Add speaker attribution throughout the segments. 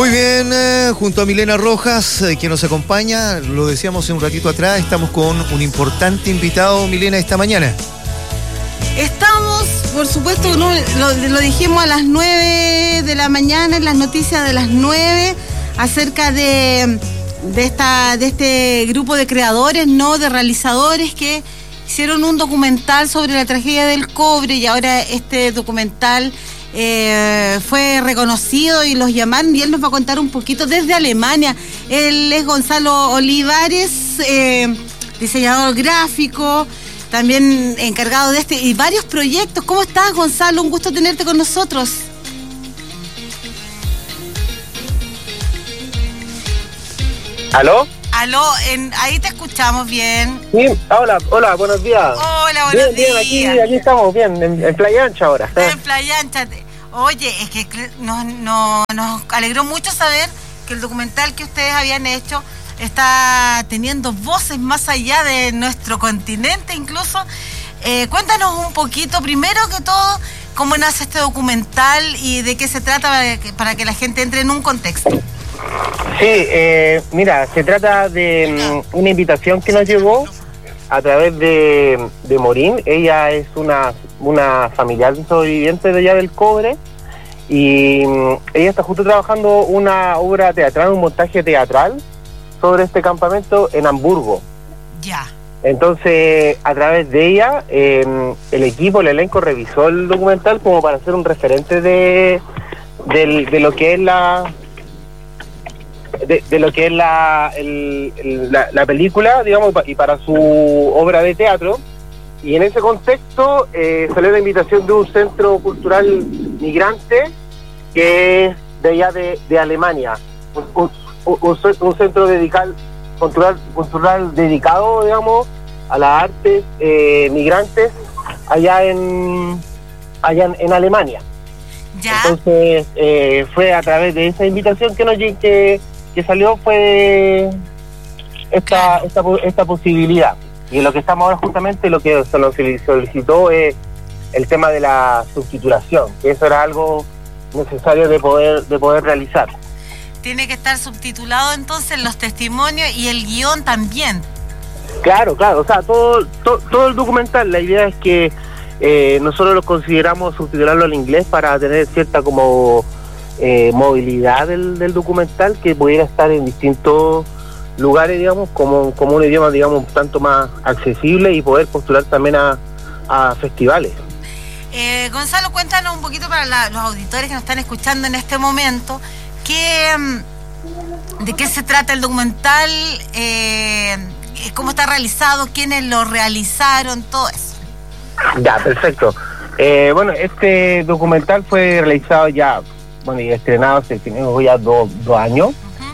Speaker 1: Muy bien, junto a Milena Rojas, quien nos acompaña, lo decíamos un ratito atrás, estamos con un importante invitado, Milena, esta mañana.
Speaker 2: Estamos, por supuesto, lo dijimos a las 9 de la mañana, en las noticias de las 9, acerca de este grupo de creadores, de realizadores que hicieron un documental sobre la tragedia del cobre, y ahora este documental fue reconocido y los llamaron, y él nos va a contar un poquito desde Alemania. Él es Gonzalo Olivares, diseñador gráfico, también encargado de y varios proyectos. ¿Cómo estás, Gonzalo? Un gusto tenerte con nosotros.
Speaker 3: ¿Aló?
Speaker 2: Aló, ahí te escuchamos bien.
Speaker 3: Sí, hola, buenos días.
Speaker 2: Hola, buenos días.
Speaker 3: Bien, aquí estamos, bien, en Playa Ancha ahora.
Speaker 2: En Playa Ancha. Oye, es que nos alegró mucho saber que el documental que ustedes habían hecho está teniendo voces más allá de nuestro continente incluso. Cuéntanos un poquito, primero que todo, cómo nace este documental y de qué se trata para que la gente entre en un contexto.
Speaker 3: Sí, mira, se trata de una invitación que nos llegó a través de Morín. Ella es una familiar sobreviviente de allá del cobre, y ella está justo trabajando una obra teatral, un montaje teatral sobre este campamento en Hamburgo.
Speaker 2: Ya.
Speaker 3: Entonces, a través de ella, el elenco revisó el documental como para hacer un referente de lo que es la la película, digamos, y para su obra de teatro. Y en ese contexto salió la invitación de un centro cultural migrante que es de allá de Alemania, un centro cultural dedicado, digamos, a las artes migrantes allá en Alemania.
Speaker 2: ¿Ya?
Speaker 3: Entonces fue a través de esa invitación que salió, fue esta posibilidad. Y en lo que estamos ahora, justamente lo que se nos solicitó es el tema de la subtitulación, que eso era algo necesario de poder realizar.
Speaker 2: Tiene que estar subtitulado entonces los testimonios y el guión también.
Speaker 3: Claro, o sea, todo el documental, la idea es que nosotros lo consideramos subtitularlo al inglés para tener cierta como movilidad del documental, que pudiera estar en distintos lugares, digamos, como un idioma, digamos, un tanto más accesible, y poder postular también a festivales.
Speaker 2: Gonzalo, cuéntanos un poquito para los auditores que nos están escuchando en este momento, de qué se trata el documental, cómo está realizado, quiénes lo realizaron, todo eso.
Speaker 3: Ya, perfecto. Bueno, este documental fue realizado ya, y estrenado hace ya dos años.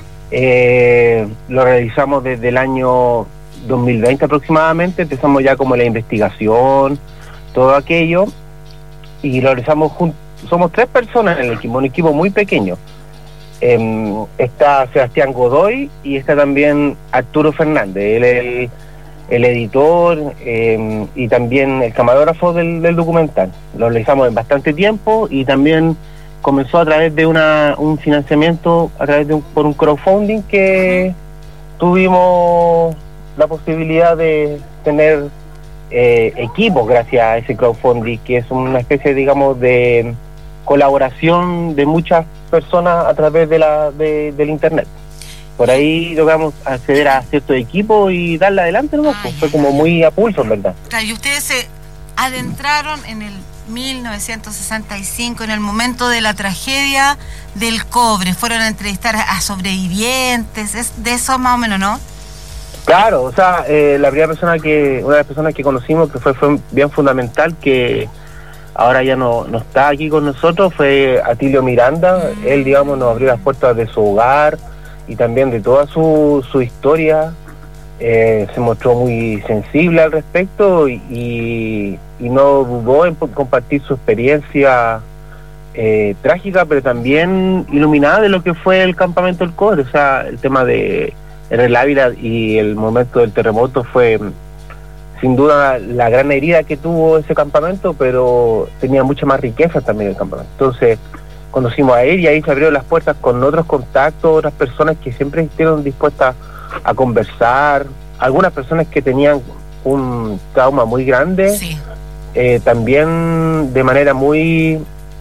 Speaker 3: Lo realizamos desde el año 2020 aproximadamente. Empezamos ya como la investigación, todo aquello, y lo realizamos somos 3 personas en el equipo, un equipo muy pequeño. Está Sebastián Godoy y está también Arturo Fernández, él es el editor y también el camarógrafo del documental. Lo realizamos en bastante tiempo, y también comenzó a través de un financiamiento, por un crowdfunding que tuvimos la posibilidad de tener equipos gracias a ese crowdfunding, que es una especie, digamos, de colaboración de muchas personas a través del internet. Por ahí logramos acceder a ciertos equipos y darle adelante, ¿no? Fue como muy a pulso, en verdad.
Speaker 2: Claro, y ustedes se adentraron en el 1965, en el momento de la tragedia del cobre. Fueron a entrevistar a sobrevivientes, es de eso más o menos, ¿no?
Speaker 3: Claro, o sea, una de las personas que conocimos que fue bien fundamental, que ahora ya no está aquí con nosotros, fue Atilio Miranda. Él, digamos, nos abrió las puertas de su hogar y también de toda su historia. Se mostró muy sensible al respecto y no dudó en compartir su experiencia trágica, pero también iluminada de lo que fue el campamento del cobre. O sea, el tema de el Ávila y el momento del terremoto fue sin duda la gran herida que tuvo ese campamento, pero tenía mucha más riqueza también el campamento. Entonces, conocimos a él y ahí se abrieron las puertas con otros contactos, otras personas que siempre estuvieron dispuestas a conversar, algunas personas que tenían un trauma muy grande,
Speaker 2: Sí.
Speaker 3: También de manera muy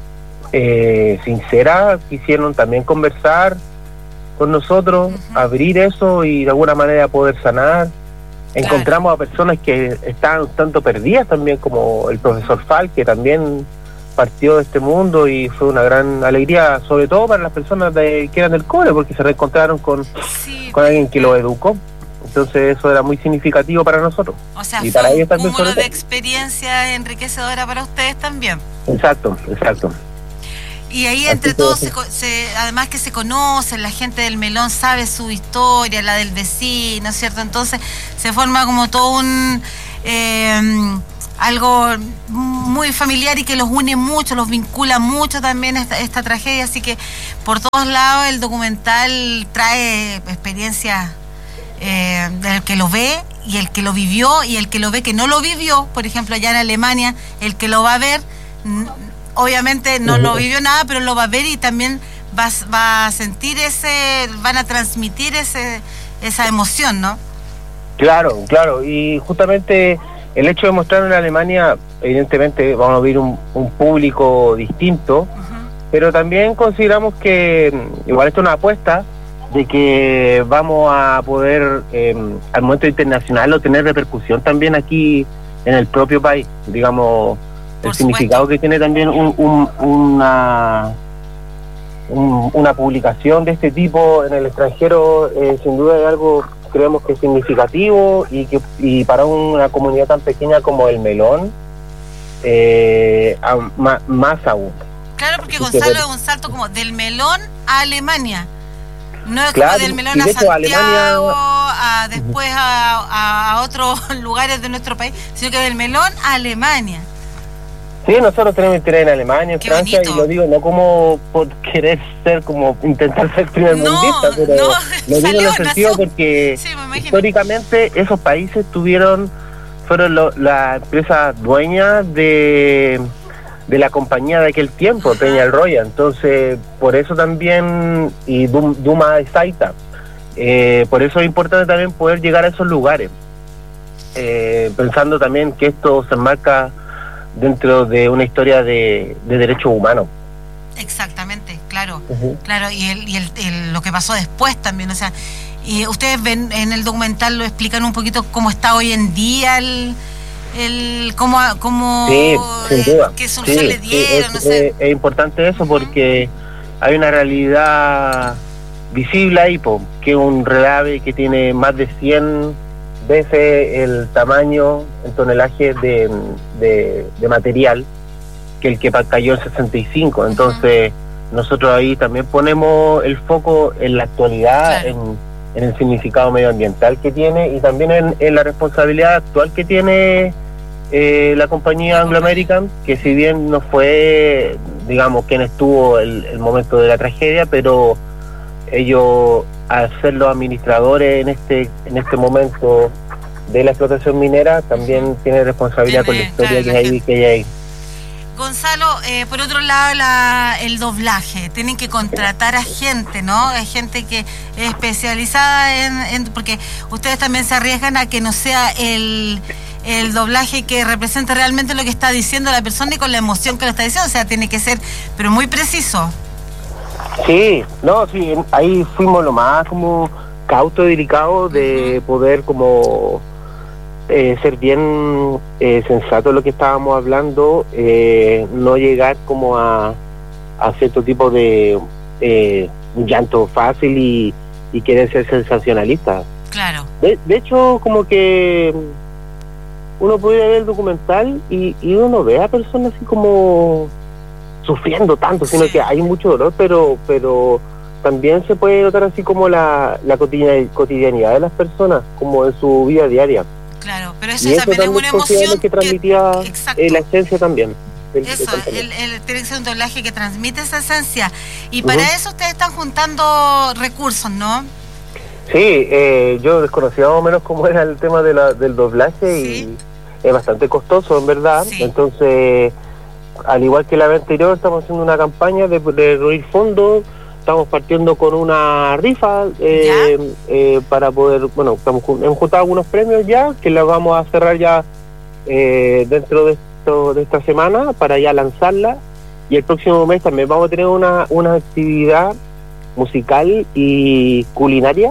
Speaker 3: sincera quisieron también conversar con nosotros, abrir eso y de alguna manera poder sanar. Encontramos a personas que estaban un tanto perdidas también, como el profesor Fal, que también partió de este mundo y fue una gran alegría, sobre todo para las personas que eran del cole, porque se reencontraron con alguien que lo educó. Entonces eso era muy significativo para nosotros.
Speaker 2: O sea,
Speaker 3: y
Speaker 2: fue
Speaker 3: para
Speaker 2: un
Speaker 3: ellos también,
Speaker 2: cúmulo
Speaker 3: sobre
Speaker 2: de
Speaker 3: todo.
Speaker 2: experiencia enriquecedora para ustedes también.
Speaker 3: Exacto.
Speaker 2: Y ahí
Speaker 3: Así
Speaker 2: entre
Speaker 3: que
Speaker 2: todos,
Speaker 3: sí.
Speaker 2: además que se conocen, la gente del Melón sabe su historia, la del vecino, ¿cierto? Entonces se forma como todo un algo muy familiar y que los une mucho, los vincula mucho también esta tragedia. Así que por todos lados el documental trae experiencias del que lo ve y el que lo vivió y el que lo ve que no lo vivió. Por ejemplo, allá en Alemania, el que lo va a ver obviamente no lo vivió nada, pero lo va a ver y también va a sentir van a transmitir esa emoción, ¿no?
Speaker 3: Claro, y justamente el hecho de mostrarlo en Alemania, evidentemente vamos a ver un público distinto, pero también consideramos que, igual esto es una apuesta, de que vamos a poder, al momento internacional, o tener repercusión también aquí en el propio país, digamos.
Speaker 2: Por
Speaker 3: el significado que tiene también una publicación de este tipo en el extranjero, sin duda es algo, creemos que es significativo y para una comunidad tan pequeña como el Melón, más aún.
Speaker 2: Claro, porque Gonzalo es un salto como del Melón a Alemania. No es
Speaker 3: Claro,
Speaker 2: como del Melón
Speaker 3: y
Speaker 2: a
Speaker 3: de hecho,
Speaker 2: Santiago,
Speaker 3: Alemania,
Speaker 2: después a otros lugares de nuestro país, sino que del Melón a Alemania.
Speaker 3: Sí, nosotros tenemos interés en Alemania, en
Speaker 2: Qué
Speaker 3: Francia,
Speaker 2: bonito.
Speaker 3: y lo digo no como por querer ser, como intentar ser primer mundista, pero
Speaker 2: no,
Speaker 3: lo digo en
Speaker 2: salió,
Speaker 3: el sentido
Speaker 2: nació.
Speaker 3: porque
Speaker 2: Sí, me imagino.
Speaker 3: históricamente esos países fueron la empresa dueña de la compañía de aquel tiempo, Peña Roya. Entonces, por eso también, y Duma de Zaita, por eso es importante también poder llegar a esos lugares, pensando también que esto se enmarca dentro de una historia de derechos humanos.
Speaker 2: Exactamente, claro, claro, y lo que pasó después también, o sea, y ustedes ven en el documental, lo explican un poquito cómo está hoy en día cómo
Speaker 3: Sí, sin duda.
Speaker 2: qué solución le dieron, no sé.
Speaker 3: Es importante eso porque hay una realidad visible ahí, que es un relave que tiene más de 100 veces el tamaño en tonelaje de material que el que cayó en 65. Entonces nosotros ahí también ponemos el foco en la actualidad,
Speaker 2: Claro.
Speaker 3: en el significado medioambiental que tiene y también en la responsabilidad actual que tiene la compañía Anglo American, que si bien no fue, digamos, quien estuvo el momento de la tragedia, pero ellos, al ser los administradores en este momento de la explotación minera, también tienen responsabilidad con la historia
Speaker 2: claro,
Speaker 3: que hay ahí.
Speaker 2: Gonzalo, por otro lado, el doblaje, tienen que contratar a gente, ¿no? Hay gente que es especializada porque ustedes también se arriesgan a que no sea el doblaje que represente realmente lo que está diciendo la persona y con la emoción que lo está diciendo, o sea, tiene que ser, pero muy preciso.
Speaker 3: Sí, ahí fuimos lo más como cauto y delicado de poder como ser bien sensato en lo que estábamos hablando, no llegar como a cierto tipo de un llanto fácil y querer ser sensacionalista.
Speaker 2: Claro.
Speaker 3: De hecho, como que uno puede ver el documental y uno ve a personas así como sufriendo tanto, sino que hay mucho dolor, pero también se puede notar así como la cotidianidad de las personas, como en su vida diaria.
Speaker 2: Claro, pero eso
Speaker 3: Y
Speaker 2: también es una emoción
Speaker 3: que transmitía la esencia también.
Speaker 2: Eso, tiene que ser un doblaje que transmite esa esencia. Y para eso ustedes están juntando recursos, ¿no?
Speaker 3: Sí, yo desconocía más o menos cómo era el tema del doblaje y es bastante costoso, en verdad.
Speaker 2: Sí.
Speaker 3: Entonces, al igual que la vez anterior, estamos haciendo una campaña de reunir fondos. Estamos partiendo con una rifa para poder, bueno, hemos juntado algunos premios ya, que los vamos a cerrar ya dentro de esta semana para ya lanzarla. Y el próximo mes también vamos a tener una actividad musical y culinaria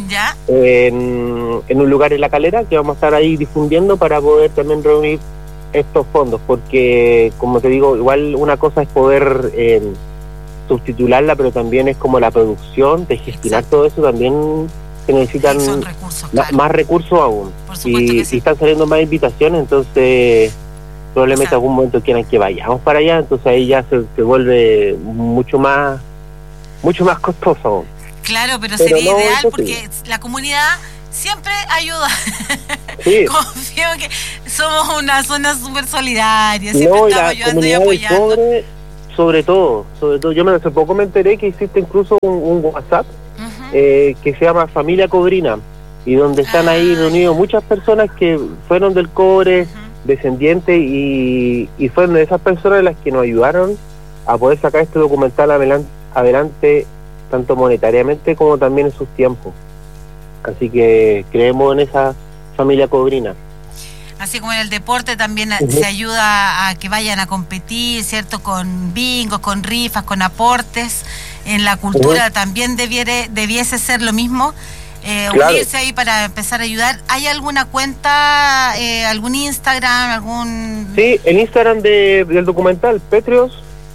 Speaker 3: en un lugar en La Calera, que vamos a estar ahí difundiendo para poder también reunir estos fondos, porque como te digo, igual una cosa es poder subtitularla, pero también es como la producción, de gestionar todo eso, también se necesitan
Speaker 2: recursos,
Speaker 3: más recursos aún.
Speaker 2: Y
Speaker 3: están saliendo más invitaciones, entonces probablemente algún momento quieran que vayamos para allá, entonces ahí ya se vuelve mucho más costoso.
Speaker 2: Claro, pero sería ideal porque la comunidad siempre ayuda. Sí. Confío que somos una zona súper solidaria, siempre estamos ayudando y apoyando.
Speaker 3: Sobre todo, yo hace poco me enteré que existe incluso un WhatsApp que se llama Familia Cobrina, y donde están ahí reunidos muchas personas que fueron del cobre, descendientes, y fueron de esas personas las que nos ayudaron a poder sacar este documental adelante, tanto monetariamente como también en sus tiempos. Así que creemos en esa Familia Cobrina.
Speaker 2: Así como en el deporte también se ayuda a que vayan a competir, ¿cierto? Con bingos, con rifas, con aportes. En la cultura también debiese ser lo mismo. Unirse ahí para empezar a ayudar. ¿Hay alguna cuenta, algún Instagram,
Speaker 3: Sí, el Instagram del documental, Petrios.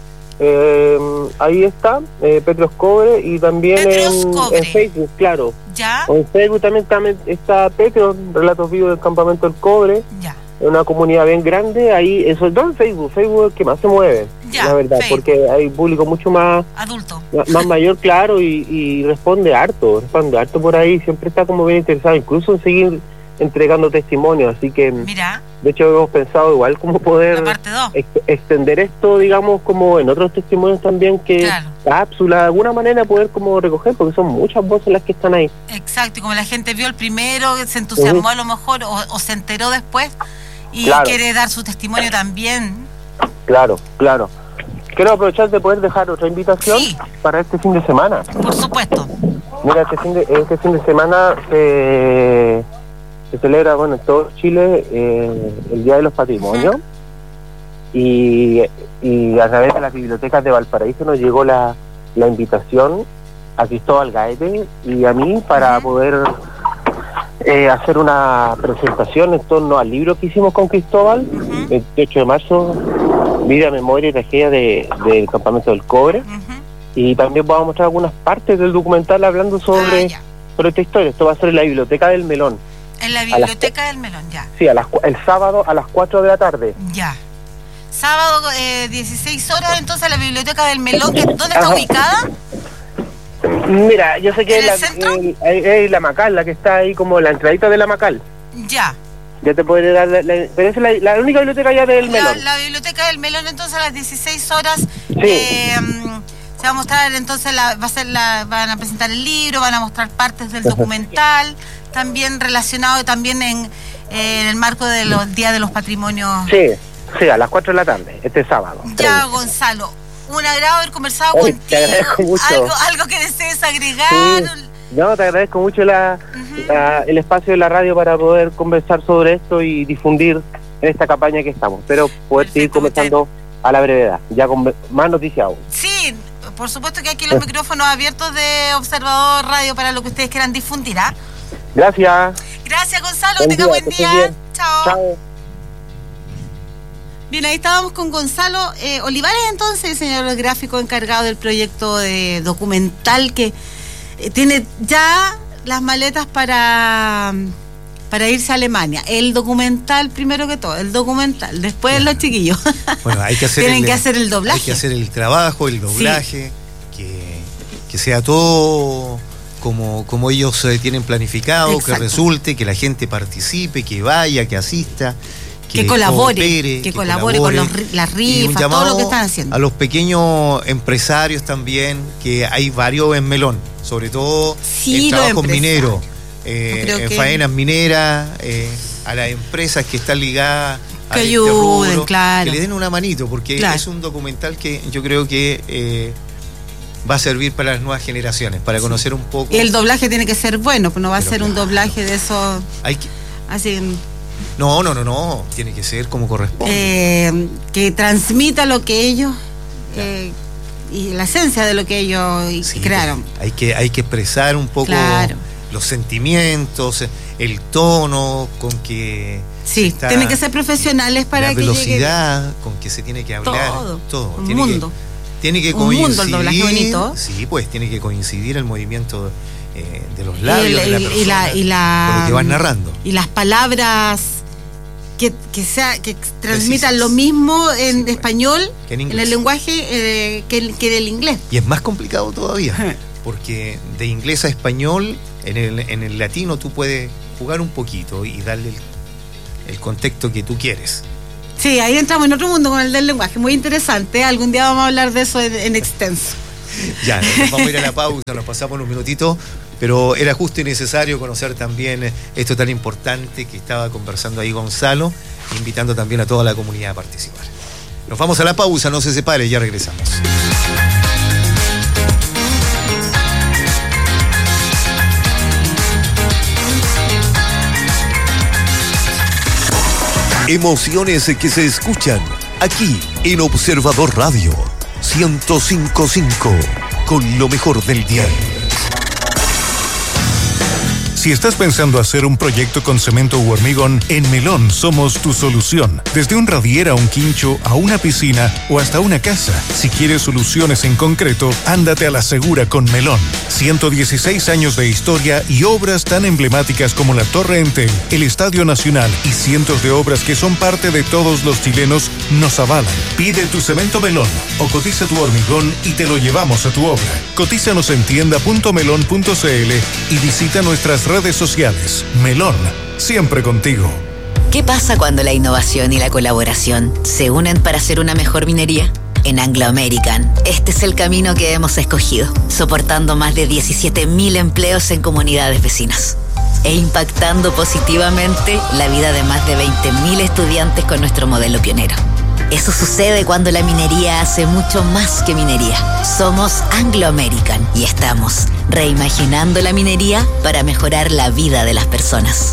Speaker 3: Ahí está, Petrios Cobre, y también en Facebook, claro.
Speaker 2: ¿Ya?
Speaker 3: En Facebook también está Petrios, Relatos Vivos del Campamento del Cobre.
Speaker 2: Ya.
Speaker 3: Es una comunidad bien grande, ahí, sobre todo en Facebook es el que más se mueve, la verdad, Facebook. Porque hay público mucho más
Speaker 2: adulto,
Speaker 3: más mayor, claro, y responde harto por ahí, siempre está como bien interesado, incluso en seguir entregando testimonios, así que
Speaker 2: mira,
Speaker 3: de hecho hemos pensado igual cómo poder extender esto, digamos, como en otros testimonios también, que cápsula, de alguna manera poder como recoger, porque son muchas voces las que están ahí.
Speaker 2: Exacto, y como la gente vio el primero, se entusiasmó a lo mejor, o se enteró después, y quiere dar su testimonio también. Claro.
Speaker 3: Quiero aprovechar de poder dejar otra invitación para este fin de semana.
Speaker 2: Por supuesto.
Speaker 3: Mira, este fin de semana se celebra, en todo Chile, el Día de los Patrimonios, y a través de las bibliotecas de Valparaíso nos llegó la invitación a Cristóbal Gaete y a mí para poder hacer una presentación en torno al libro que hicimos con Cristóbal, el 28 de marzo, Vida, Memoria y Tragedia del Campamento del Cobre, y también vamos a mostrar algunas partes del documental hablando sobre esta historia. Esto va a ser en la Biblioteca del Melón.
Speaker 2: En la Biblioteca del Melón, ya.
Speaker 3: Sí, el sábado a las 4 de la tarde.
Speaker 2: Ya. Sábado, 16 horas, entonces, la Biblioteca del Melón, ¿dónde está ubicada?
Speaker 3: Mira, yo sé que es la Macal, la que está ahí como la entradita de la Macal.
Speaker 2: Ya.
Speaker 3: Ya te podré dar pero esa es la única biblioteca ya del Melón.
Speaker 2: La Biblioteca del Melón, entonces, a las 16 horas. Se va a mostrar, entonces, van a presentar el libro, van a mostrar partes del documental, también relacionado también en el marco de los Días de los Patrimonios.
Speaker 3: Sí, a las 4 de la tarde, este sábado.
Speaker 2: Ya, Gonzalo, un agrado haber conversado contigo.
Speaker 3: Te agradezco mucho.
Speaker 2: ¿Algo que desees agregar?
Speaker 3: Sí. No, te agradezco mucho el espacio de la radio para poder conversar sobre esto y difundir en esta campaña que estamos. Pero poder seguir conversando a la brevedad, ya con más noticias aún.
Speaker 2: Sí, por supuesto que aquí los micrófonos abiertos de Observador Radio para lo que ustedes quieran difundir.
Speaker 3: Gracias.
Speaker 2: Gracias, Gonzalo, que tenga buen día. Chao. Bien, ahí estábamos con Gonzalo Olivares, entonces, diseñador gráfico encargado del proyecto de documental que tiene ya las maletas para irse a Alemania. El documental, primero que todo, el documental, después los chiquillos.
Speaker 1: Bueno, hay que hacer
Speaker 2: tienen que hacer el doblaje.
Speaker 1: Hay que hacer el trabajo, el doblaje, que sea todo como ellos tienen planificado. Exacto. Que resulte, que la gente participe, que vaya, que asista,
Speaker 2: que colabore con las rifas, todo lo que están haciendo.
Speaker 1: A los pequeños empresarios también, que hay varios en Melón, sobre todo en trabajos mineros, faenas mineras, a las empresas que están ligadas
Speaker 2: Que ayuden,
Speaker 1: rubro,
Speaker 2: claro.
Speaker 1: que le den una manito, porque es un documental que yo creo que va a servir para las nuevas generaciones, para conocer un poco.
Speaker 2: Y el doblaje tiene que ser bueno, pues no va a ser un doblaje de esos... así...
Speaker 1: No, tiene que ser como corresponde.
Speaker 2: Que transmita lo que ellos... y la esencia de lo que ellos crearon.
Speaker 1: Hay que expresar un poco los sentimientos, el tono con que...
Speaker 2: Sí, tienen que ser profesionales para que
Speaker 1: la velocidad con que se tiene que hablar. Todo.
Speaker 2: Un mundo.
Speaker 1: Tiene que coincidir.
Speaker 2: Un mundo el doblaje bonito.
Speaker 1: Sí, pues tiene que coincidir el movimiento de los labios de la persona con lo que vas narrando.
Speaker 2: Y las palabras que transmitan lo mismo en español, en el lenguaje que del inglés.
Speaker 1: Y es más complicado todavía, porque de inglés a español, en el latino tú puedes jugar un poquito y darle el contexto que tú quieres.
Speaker 2: Sí, ahí entramos en otro mundo con el del lenguaje, muy interesante. Algún día vamos a hablar de eso en extenso.
Speaker 1: Ya, vamos a ir a la pausa, nos pasamos unos minutitos, pero era justo y necesario conocer también esto tan importante que estaba conversando ahí Gonzalo, invitando también a toda la comunidad a participar. Nos vamos a la pausa, no se separe, ya regresamos.
Speaker 4: Emociones que se escuchan aquí en Observador Radio 105.5 con lo mejor del día.
Speaker 5: Si estás pensando hacer un proyecto con cemento u hormigón, en Melón somos tu solución. Desde un radier a un quincho, a una piscina o hasta una casa. Si quieres soluciones en concreto, ándate a la segura con Melón. 116 años de historia y obras tan emblemáticas como la Torre Entel, el Estadio Nacional y cientos de obras que son parte de todos los chilenos nos avalan. Pide tu cemento Melón o cotiza tu hormigón y te lo llevamos a tu obra. Cotízanos en tienda.melon.cl y visita nuestras redes sociales. Melón, siempre contigo.
Speaker 6: ¿Qué pasa cuando la innovación y la colaboración se unen para hacer una mejor minería? En Anglo American, este es el camino que hemos escogido, soportando más de 17.000 empleos en comunidades vecinas e impactando positivamente la vida de más de 20.000 estudiantes con nuestro modelo pionero. Eso sucede cuando la minería hace mucho más que minería. Somos Anglo American y estamos reimaginando la minería para mejorar la vida de las personas.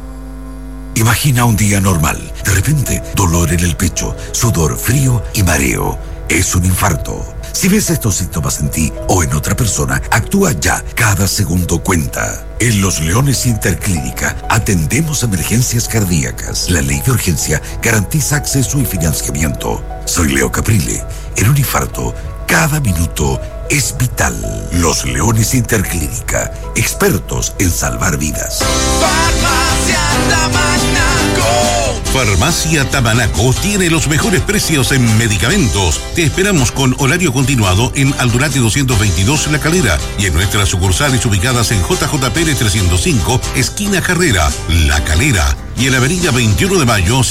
Speaker 7: Imagina un día normal. De repente, dolor en el pecho, sudor frío y mareo. Es un infarto. Si ves estos síntomas en ti o en otra persona, actúa ya. Cada segundo cuenta. En Los Leones Interclínica atendemos emergencias cardíacas. La ley de urgencia garantiza acceso y financiamiento. Soy Leo Caprile. En un infarto, cada minuto es vital. Los Leones Interclínica, expertos en salvar vidas.
Speaker 8: Farmacia Tamanaco.
Speaker 9: Farmacia Tamanaco tiene los mejores precios en medicamentos. Te esperamos con horario continuado en Aldunate 222 La Calera y en nuestras sucursales ubicadas en JJ Pérez 305, esquina Carrera, La Calera, y en la avenida 21 de Mayo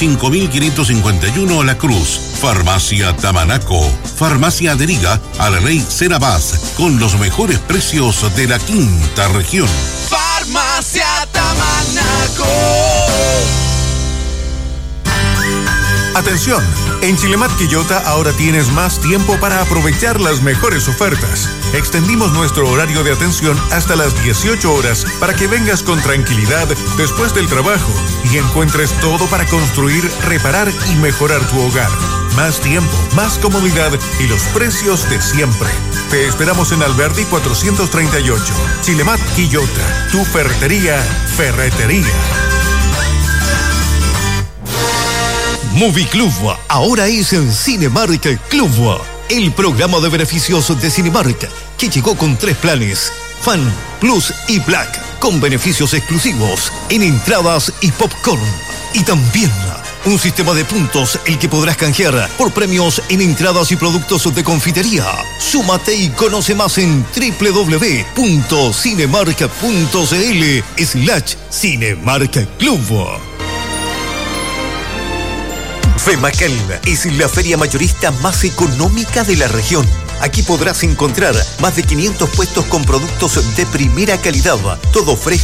Speaker 9: 5551 La Cruz. Farmacia Tamanaco. Farmacia adherida a la ley Senabaz con los mejores precios de la quinta región.
Speaker 8: Farmacia Tamanaco.
Speaker 5: Atención, en Chilemat Quillota ahora tienes más tiempo para aprovechar las mejores ofertas. Extendimos nuestro horario de atención hasta las 18 horas para que vengas con tranquilidad después del trabajo y encuentres todo para construir, reparar y mejorar tu hogar. Más tiempo, más comodidad y los precios de siempre. Te esperamos en Alberdi 438. Chilemat Quillota, tu ferretería.
Speaker 4: Movie Club ahora es en Cinemark Club, el programa de beneficios de Cinemark que llegó con 3 planes: Fan, Plus y Black, con beneficios exclusivos en entradas y popcorn. Y también un sistema de puntos el que podrás canjear por premios en entradas y productos de confitería. Súmate y conoce más en www.cinemark.cl/Cinemark Club. FEMACAL es la feria mayorista más económica de la región. Aquí podrás encontrar más de 500 puestos con productos de primera calidad, todo fresco